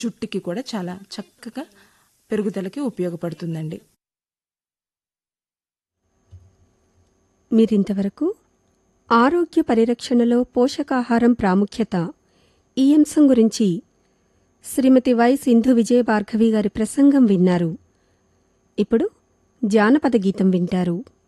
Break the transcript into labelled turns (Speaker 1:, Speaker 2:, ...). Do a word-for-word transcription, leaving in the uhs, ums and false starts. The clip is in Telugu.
Speaker 1: జుట్టుకి కూడా చాలా చక్కగా పెరుగుదలకి ఉపయోగపడుతుందండి.
Speaker 2: మీరింతవరకు ఆరోగ్య పరిరక్షణలో పోషకాహారం ప్రాముఖ్యత ఈ అంశం గురించి శ్రీమతి వై సింధు విజయ భార్గవి గారి ప్రసంగం విన్నారు. ఇప్పుడు జానపద గీతం వింటారు.